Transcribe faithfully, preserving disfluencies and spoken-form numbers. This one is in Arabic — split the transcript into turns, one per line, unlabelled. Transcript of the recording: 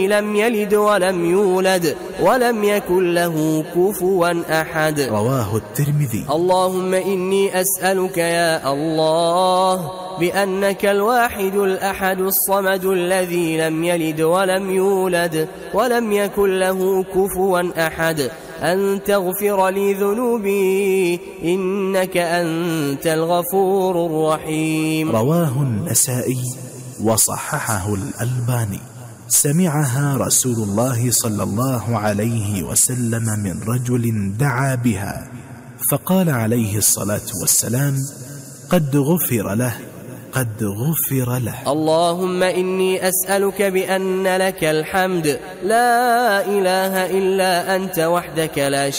لم يلد ولم يولد ولم يكن له كفوا أحد.
رواه الترمذي.
اللهم إني أسألك يا الله بأنك الواحد الأحد الصمد الذي لم يلد ولم يولد ولم يكن له كفوا أحد أن تغفر لي ذنوبي إنك أنت الغفور الرحيم.
رواه النسائي وصححه الألباني. سمعها رسول الله صلى الله عليه وسلم من رجل دعا بها فقال عليه الصلاة والسلام: قد غفر له قد غفر له.
اللهم إني أسألك بأن لك الحمد لا إله إلا أنت وحدك لا